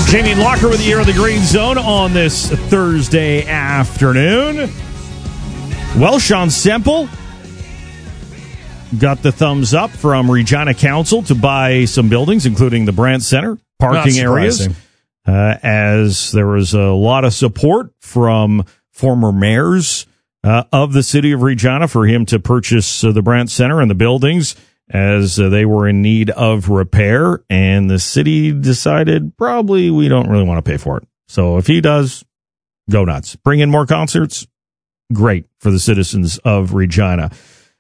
Jamie Locker with the Air of the Green Zone on this Thursday afternoon. Well, Sean Semple got the thumbs up from Regina Council to buy some buildings, including the Brandt Center, parking areas, as there was a lot of support from former mayors of the city of Regina for him to purchase the Brandt Center and the buildings, as they were in need of repair, and the city decided probably we don't really want to pay for it. So if he does, go nuts. Bring in more concerts, great for the citizens of Regina.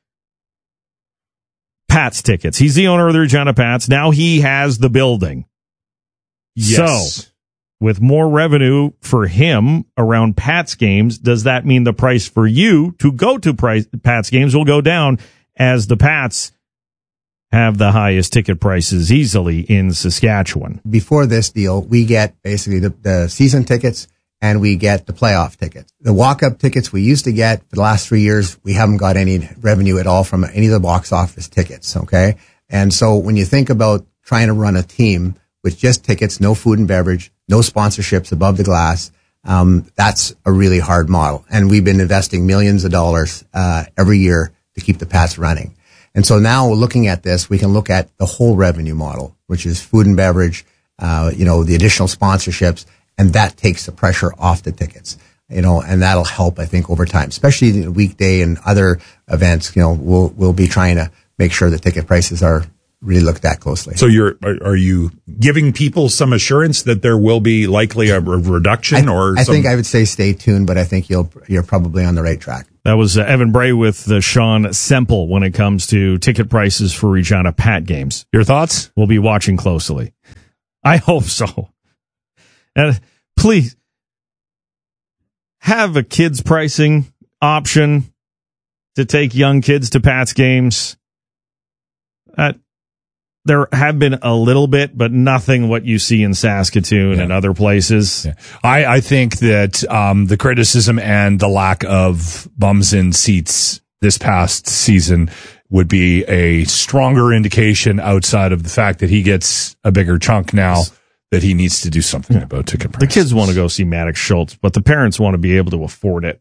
Pats tickets. He's the owner of the Regina Pats. Now he has the building. Yes. So with more revenue for him around Pats games, does that mean the price for you to go to Pats games will go down, as the Pats have the highest ticket prices easily in Saskatchewan? Before this deal, we get basically the season tickets and we get the playoff tickets. The walk-up tickets we used to get for the last 3 years, we haven't got any revenue at all from any of the box office tickets, okay? And so when you think about trying to run a team with just tickets, no food and beverage, no sponsorships above the glass, that's a really hard model. And we've been investing millions of dollars every year to keep the Pats running. And so now looking at this, we can look at the whole revenue model, which is food and beverage, the additional sponsorships, and that takes the pressure off the tickets, and that'll help, I think, over time, especially the weekday and other events. We'll be trying to make sure the ticket prices are really looked at closely. So are you giving people some assurance that there will be likely a reduction? I think I would say stay tuned, but I think you're probably on the right track. That was Evan Bray with Sean Semple when it comes to ticket prices for Regina Pat games. Your thoughts? We'll be watching closely. I hope so. And please have a kids pricing option to take young kids to Pat's games. There have been a little bit, but nothing what you see in Saskatoon and other places. Yeah. I think that the criticism and the lack of bums in seats this past season would be a stronger indication, outside of the fact that he gets a bigger chunk now, that he needs to do something about ticket prices. The kids want to go see Maddox Schultz, but the parents want to be able to afford it.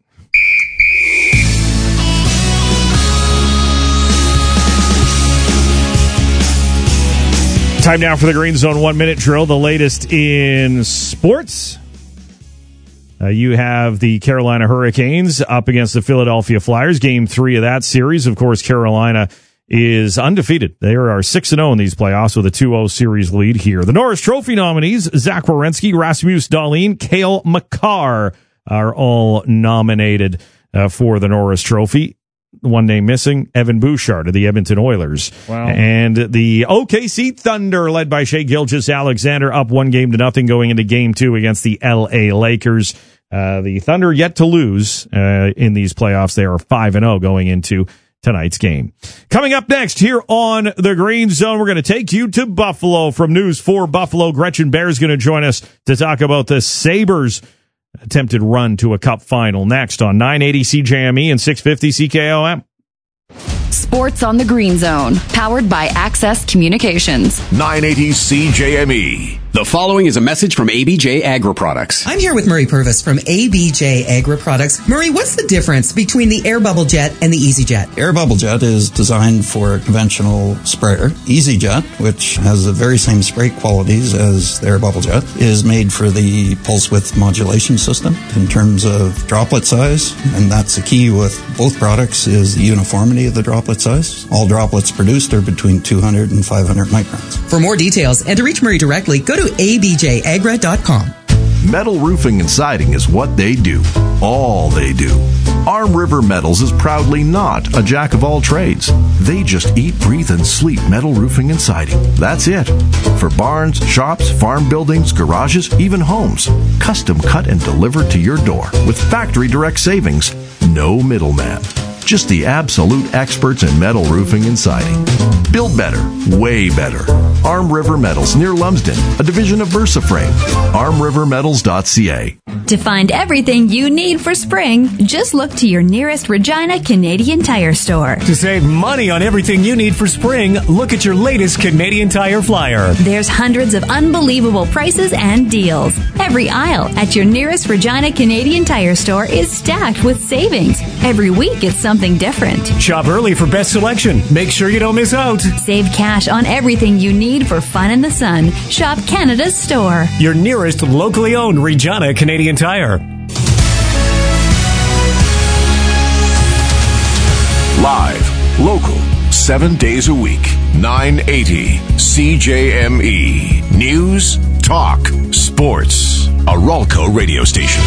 Time now for the Green Zone 1 Minute Drill, the latest in sports. You have the Carolina Hurricanes up against the Philadelphia Flyers. Game 3 of that series. Of course, Carolina is undefeated. They are 6-0 in these playoffs with a 2-0 series lead here. The Norris Trophy nominees, Zach Werenski, Rasmus Dahlin, Cale Makar, are all nominated for the Norris Trophy. One name missing, Evan Bouchard of the Edmonton Oilers. Wow. And the OKC Thunder, led by Shai Gilgeous-Alexander, up 1-0 going into Game 2 against the LA Lakers. The Thunder yet to lose in these playoffs. They are 5-0 going into tonight's game. Coming up next here on the Green Zone, we're going to take you to Buffalo. From News 4 Buffalo, Gretchen Baer is going to join us to talk about the Sabres' attempted run to a cup final. Next on 980 CJME and 650 CKOM. Sports on the Green Zone, powered by Access Communications. 980 CJME. The following is a message from ABJ Agri Products. I'm here with Murray Purvis from ABJ Agri Products. Murray, what's the difference between the Air Bubble Jet and the Easy Jet? Air Bubble Jet is designed for a conventional sprayer. Easy Jet, which has the very same spray qualities as the Air Bubble Jet, is made for the pulse width modulation system in terms of droplet size, and that's the key with both products is the uniformity of the droplet size. All droplets produced are between 200 and 500 microns. For more details and to reach Murray directly, go to abjagra.com. Metal roofing and siding is what they do. All they do. Arm River Metals is proudly not a jack of all trades. They just eat, breathe, and sleep metal roofing and siding. That's it. For barns, shops, farm buildings, garages, even homes. Custom cut and delivered to your door with factory direct savings. No middleman. Just the absolute experts in metal roofing and siding. Build better, way better. Arm River Metals near Lumsden, a division of VersaFrame. ArmRiverMetals.ca. To find everything you need for spring, just look to your nearest Regina Canadian Tire store. To save money on everything you need for spring, look at your latest Canadian Tire flyer. There's hundreds of unbelievable prices and deals. Every aisle at your nearest Regina Canadian Tire store is stacked with savings. Every week it's something different. Shop early for best selection. Make sure you don't miss out. Save cash on everything you need for fun in the sun. Shop Canada's store. Your nearest locally owned Regina Canadian Tire. Live, local, 7 days a week, 980 CJME. News, talk, sports. A Ralco radio station.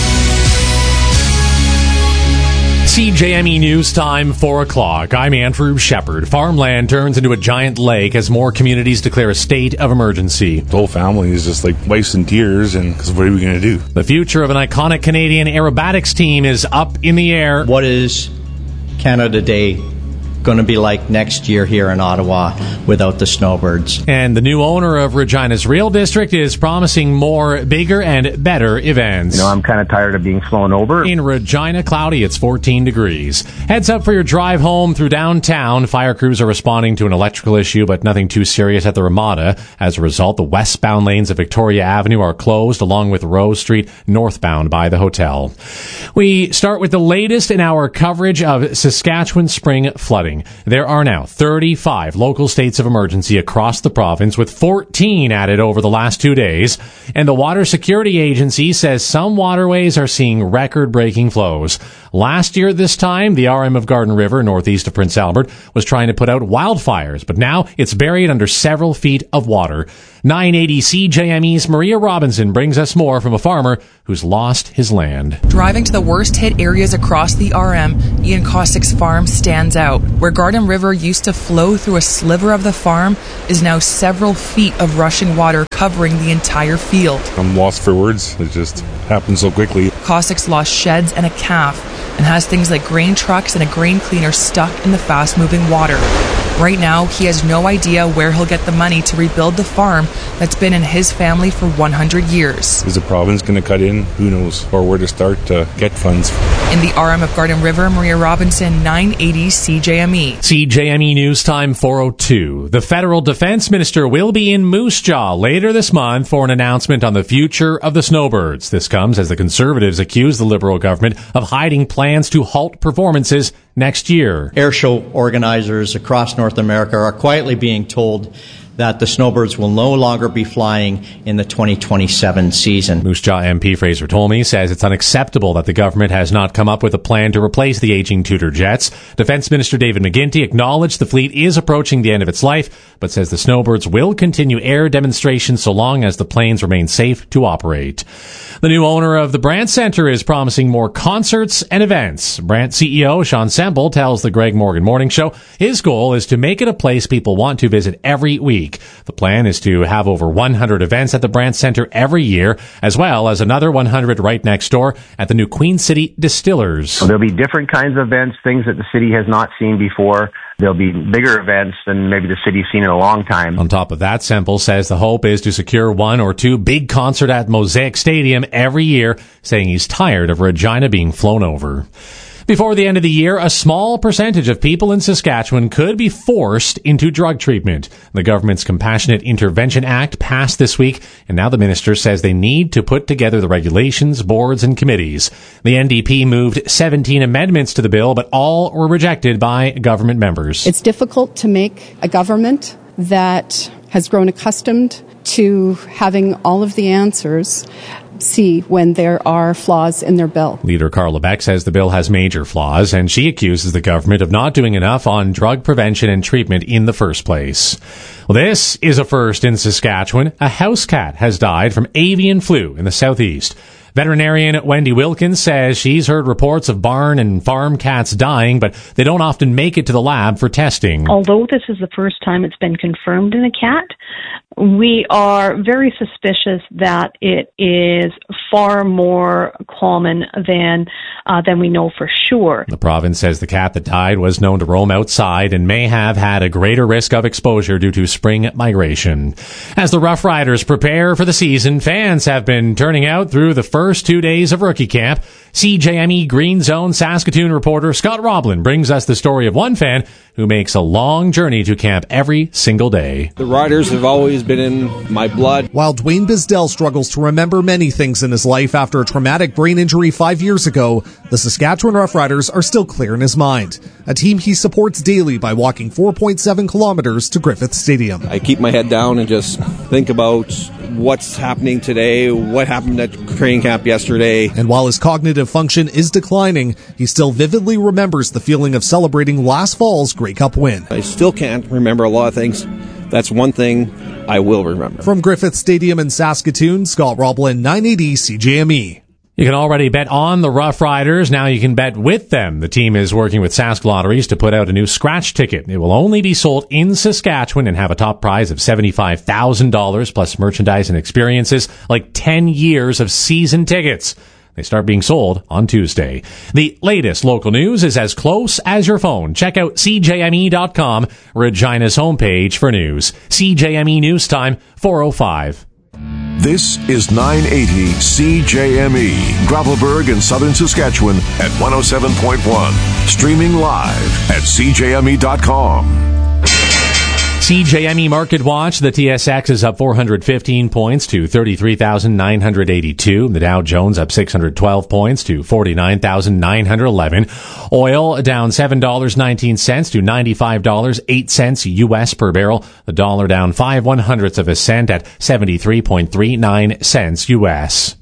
CJME News Time, 4 o'clock. I'm Andrew Shepard. Farmland turns into a giant lake as more communities declare a state of emergency. The whole family is just like wasting tears, and because what are we going to do? The future of an iconic Canadian aerobatics team is up in the air. What is Canada Day going to be like next year here in Ottawa without the snowbirds? And the new owner of Regina's Rail District is promising more bigger and better events. I'm kind of tired of being flown over. In Regina, cloudy, it's 14 degrees. Heads up for your drive home through downtown. Fire crews are responding to an electrical issue, but nothing too serious at the Ramada. As a result, the westbound lanes of Victoria Avenue are closed, along with Rose Street northbound by the hotel. We start with the latest in our coverage of Saskatchewan spring flooding. There are now 35 local states of emergency across the province, with 14 added over the last 2 days. And the Water Security Agency says some waterways are seeing record-breaking flows. Last year, this time, the RM of Garden River, northeast of Prince Albert, was trying to put out wildfires, but now it's buried under several feet of water. 980 CJME's Maria Robinson brings us more from a farmer who's lost his land. Driving to the worst hit areas across the RM, Ian Kostick's farm stands out. Where Garden River used to flow through a sliver of the farm is now several feet of rushing water covering the entire field. I'm lost for words. It just happened so quickly. Kostick's lost sheds and a calf and has things like grain trucks and a grain cleaner stuck in the fast-moving water. Right now, he has no idea where he'll get the money to rebuild the farm that's been in his family for 100 years. Is the province going to cut in? Who knows? Or where to start to get funds. In the RM of Garden River, Maria Robinson, 980 CJME. CJME News Time 4:02. The federal defense minister will be in Moose Jaw later this month for an announcement on the future of the snowbirds. This comes as the Conservatives accuse the Liberal government of hiding plans to halt performances next year. Airshow organizers across North America are quietly being told that the snowbirds will no longer be flying in the 2027 season. Moose Jaw MP Fraser Tolmie says it's unacceptable that the government has not come up with a plan to replace the aging Tudor jets. Defense Minister David McGuinty acknowledged the fleet is approaching the end of its life, but says the snowbirds will continue air demonstrations so long as the planes remain safe to operate. The new owner of the Brant Centre is promising more concerts and events. Brant CEO Sean Semple tells the Greg Morgan Morning Show his goal is to make it a place people want to visit every week. The plan is to have over 100 events at the Brant Centre every year, as well as another 100 right next door at the new Queen City Distillers. So there'll be different kinds of events, things that the city has not seen before. There'll be bigger events than maybe the city's seen in a long time. On top of that, Semple says the hope is to secure 1 or 2 big concerts at Mosaic Stadium every year, saying he's tired of Regina being flown over. Before the end of the year, a small percentage of people in Saskatchewan could be forced into drug treatment. The government's Compassionate Intervention Act passed this week, and now the minister says they need to put together the regulations, boards, and committees. The NDP moved 17 amendments to the bill, but all were rejected by government members. It's difficult to make a government that has grown accustomed to having all of the answers see when there are flaws in their bill. Leader Carla Beck says the bill has major flaws, and she accuses the government of not doing enough on drug prevention and treatment in the first place. Well, this is a first in Saskatchewan. A house cat has died from avian flu in the southeast. Veterinarian Wendy Wilkins says she's heard reports of barn and farm cats dying, but they don't often make it to the lab for testing. Although this is the first time it's been confirmed in a cat, we are very suspicious that it is far more common than we know for sure. The province says the cat that died was known to roam outside and may have had a greater risk of exposure due to spring migration. As the Rough Riders prepare for the season, fans have been turning out through the first 2 days of rookie camp. CJME Green Zone Saskatoon reporter Scott Roblin brings us the story of one fan who makes a long journey to camp every single day. The Riders have always been in my blood. While Dwayne Bisdell struggles to remember many things in his life after a traumatic brain injury 5 years ago, the Saskatchewan Rough Riders are still clear in his mind. A team he supports daily by walking 4.7 kilometers to Griffith Stadium. I keep my head down and just think about what's happening today, what happened at training camp yesterday. And while his cognitive function is declining, he still vividly remembers the feeling of celebrating last fall's Grey Cup win. I still can't remember a lot of things. That's one thing I will remember. From Griffith Stadium in Saskatoon, Scott Roblin, 980 CJME. You can already bet on the Rough Riders. Now you can bet with them. The team is working with Sask Lotteries to put out a new scratch ticket. It will only be sold in Saskatchewan and have a top prize of $75,000 plus merchandise and experiences like 10 years of season tickets. They start being sold on Tuesday. The latest local news is as close as your phone. Check out CJME.com, Regina's homepage for news. CJME News Time, 4:05. This is 980 CJME, Gravelburg in southern Saskatchewan at 107.1. Streaming live at CJME.com. CJME Market Watch, the TSX is up 415 points to 33,982. The Dow Jones up 612 points to 49,911. Oil down $7.19 to $95.08 U.S. per barrel. The dollar down 5/100ths of a cent at 73.39 cents U.S.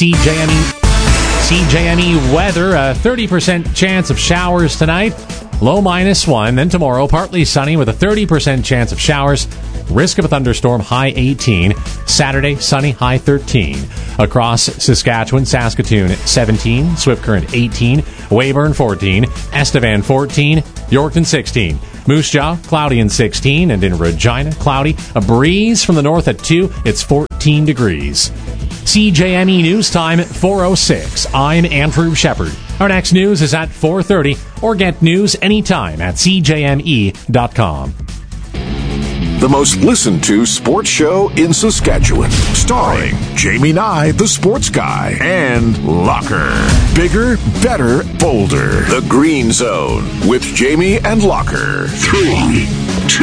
CJME weather, a 30% chance of showers tonight. Low -1. Then tomorrow, partly sunny with a 30% chance of showers. Risk of a thunderstorm, high 18. Saturday, sunny, high 13. Across Saskatchewan, Saskatoon, 17. Swift Current, 18. Weyburn, 14. Estevan, 14. Yorkton, 16. Moose Jaw, cloudy and 16. And in Regina, cloudy. A breeze from the north at 2. It's 14 degrees. CJME News Time, 4:06. I'm Andrew Shepard. Our next news is at 4:30, or get news anytime at CJME.com. The most listened to sports show in Saskatchewan. Starring Jamie Nye, the sports guy, and Locker. Bigger, better, bolder. The Green Zone with Jamie and Locker. 3.